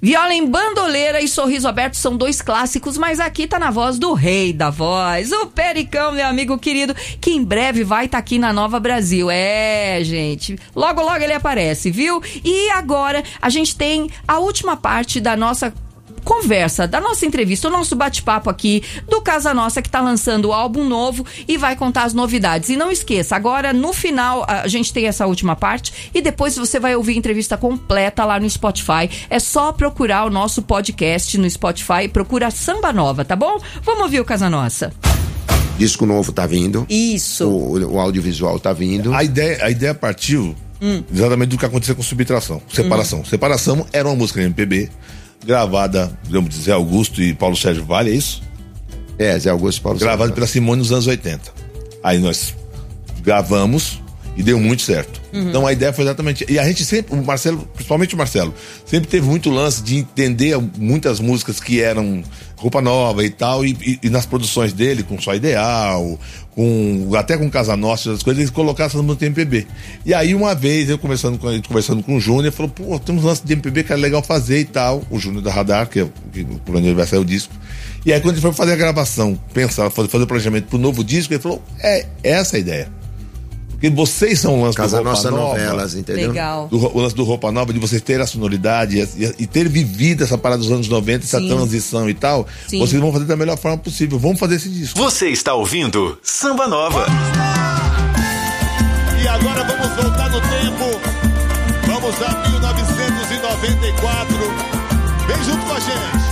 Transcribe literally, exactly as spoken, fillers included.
Viola em Bandoleira e Sorriso Aberto são dois clássicos, mas aqui tá na voz do rei da voz, o Pericão, meu amigo querido, que em breve vai estar tá aqui na Nova Brasil. É, gente, logo logo ele aparece, viu? E agora a gente tem a última parte da nossa conversa, da nossa entrevista, o nosso bate-papo aqui do Casa Nossa, que tá lançando o álbum novo e vai contar as novidades. E não esqueça, agora no final a gente tem essa última parte e depois você vai ouvir a entrevista completa lá no Spotify. É só procurar o nosso podcast no Spotify, procura Samba Nova, tá bom? Vamos ouvir o Casa Nossa. Disco novo tá vindo. Isso. O, o audiovisual tá vindo. A ideia, a ideia partiu hum. exatamente do que aconteceu com Subtração, Separação. Hum. Separação era uma música M P B gravada, vamos dizer, Augusto e Paulo Sérgio Vale, é isso? É, Zé Augusto e Paulo Sérgio. Gravado pela Simone nos anos oitenta. Aí nós gravamos e deu muito certo. Uhum. Então a ideia foi exatamente... E a gente sempre, o Marcelo, principalmente o Marcelo, sempre teve muito lance de entender muitas músicas que eram roupa nova e tal, e, e, e nas produções dele, com Só Ideal, com, até com Casa Nossa, as coisas, eles colocaram essas músicas de M P B. E aí uma vez, eu conversando com, conversando com o Júnior, ele falou, pô, temos um lance de M P B que é legal fazer e tal. O Júnior da Radar, que, é, que por onde ele vai sair o disco. E aí quando ele foi fazer a gravação, pensar, fazer, fazer o planejamento pro novo disco, ele falou, é essa a ideia. Porque vocês são o lance Casa do Roupa Nossa Nova, Novelas, entendeu? Legal. Do, o lance do Roupa Nova, de vocês terem a sonoridade e, e, e ter vivido essa parada dos anos noventa, essa Sim. transição e tal. Sim. Vocês vão fazer da melhor forma possível. Vamos fazer esse disco. Você está ouvindo Samba Nova. E agora vamos voltar no tempo. Vamos a mil novecentos e noventa e quatro. Vem junto com a gente.